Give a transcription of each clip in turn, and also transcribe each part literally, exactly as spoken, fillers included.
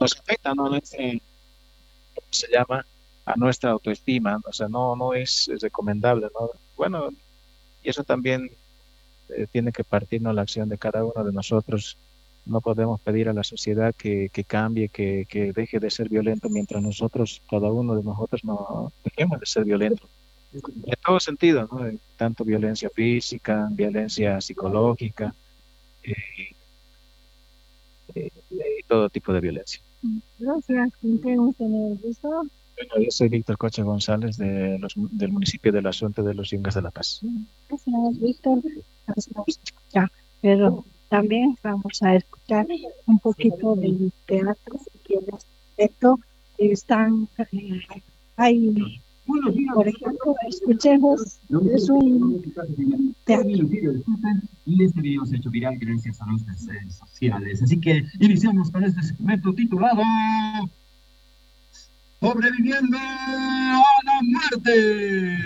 nos afecta, ¿no? Nuestra, ¿cómo se llama? A nuestra autoestima, o sea, no, no es recomendable, ¿no? Bueno, y eso también eh, tiene que partirnos la acción de cada uno de nosotros. No podemos pedir a la sociedad que, que cambie, que, que deje de ser violento mientras nosotros, cada uno de nosotros, no dejemos de ser violentos. En todo sentido, ¿no? Eh, Tanto violencia física, violencia psicológica, eh, eh, y todo tipo de violencia. Gracias, ¿con quién hemos tenido el gusto? Bueno, yo soy Víctor Coche González de los- del municipio de La Asunta de los Yungas de La Paz. Gracias, Víctor. Gracias por escuchar. Pero también vamos a escuchar un poquito del teatro, si quieres. Esto están, eh, hay, por ejemplo, escuchemos, es un teatro. Y este video se ha hecho viral gracias a nuestras redes sociales. Así que iniciamos con este segmento titulado Sobreviviendo a la muerte.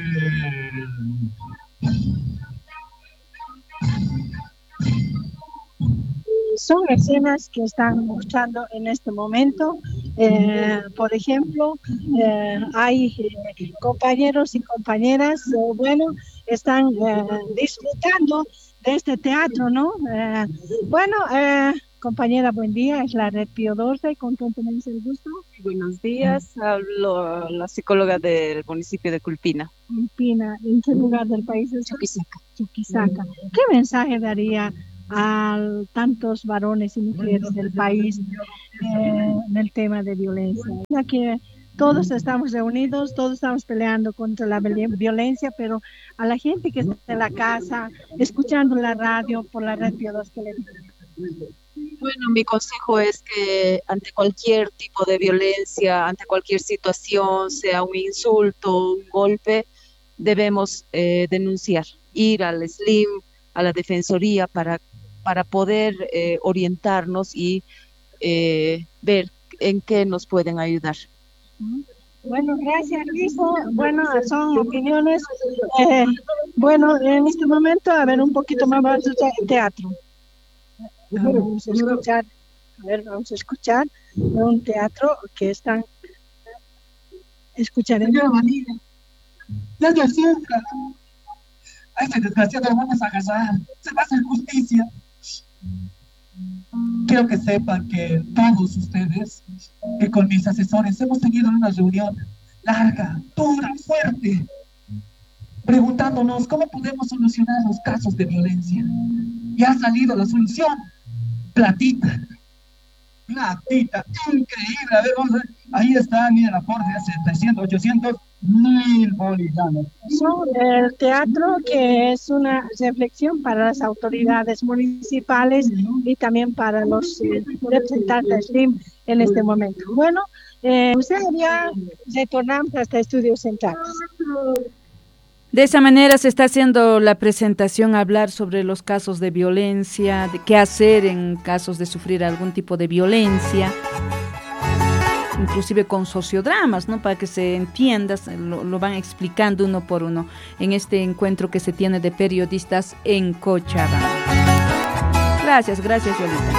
Son escenas que están mostrando en este momento. Eh, por ejemplo, eh, hay eh, compañeros y compañeras, eh, bueno, están eh, disfrutando de este teatro, ¿no? Eh, bueno, eh, compañera, buen día, es la Red Pío doce, ¿con quién tenemos el gusto? Buenos días, hablo la psicóloga del municipio de Culpina. Pina, ¿en qué lugar del país es? Chuquisaca. Chuquisaca. ¿Qué mensaje daría a tantos varones y mujeres del país eh, en el tema de violencia? Ya que todos estamos reunidos, todos estamos peleando contra la viol- violencia, pero a la gente que está en la casa, escuchando la radio por la red Pío dos, ¿qué le digo? Bueno, mi consejo es que ante cualquier tipo de violencia, ante cualquier situación, sea un insulto, un golpe, debemos eh, denunciar, ir al SLIM, a la Defensoría para, para poder eh, orientarnos y eh, ver en qué nos pueden ayudar. Bueno, gracias, Lisa. Bueno, son opiniones. Eh, bueno, en este momento, a ver, un poquito más vamos a escuchar teatro. Vamos a escuchar, a ver, vamos a escuchar un teatro que están escucharemos. Señora Vanilla, ya de siempre. A este desgraciado lo vamos a agarrar. Se va a hacer justicia. Quiero que sepan que todos ustedes, que con mis asesores hemos tenido una reunión larga, dura, fuerte, preguntándonos cómo podemos solucionar los casos de violencia. Y ha salido la solución. Platita. Platita. Increíble. A ver, vamos a ver. Ahí está, mira, el aporte hace trescientos, ochocientos mil bolivianos. Son el teatro, que es una reflexión para las autoridades municipales y también para los eh, representantes SLIM en este momento. Bueno, eh, usted ya retornamos hasta Estudios Centrales. De esa manera se está haciendo la presentación, hablar sobre los casos de violencia, de qué hacer en casos de sufrir algún tipo de violencia, inclusive con sociodramas, ¿no? Para que se entienda, lo, lo van explicando uno por uno en este encuentro que se tiene de periodistas en Cochabamba. Gracias, gracias, Yolita.